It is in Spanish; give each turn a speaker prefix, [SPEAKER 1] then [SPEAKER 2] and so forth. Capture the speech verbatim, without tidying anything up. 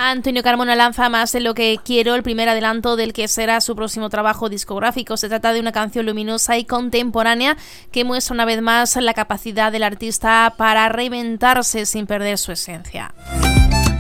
[SPEAKER 1] Antonio Carmona lanza Más de lo que quiero, el primer adelanto del que será su próximo trabajo discográfico. Se trata de una canción luminosa y contemporánea que muestra una vez más la capacidad del artista para reinventarse sin perder su esencia.